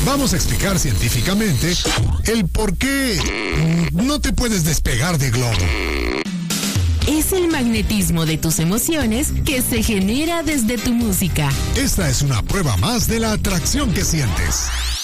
vamos a explicar científicamente el por qué no te puedes despegar de Globo. Es el magnetismo de tus emociones que se genera desde tu música. Esta es una prueba más de la atracción que sientes.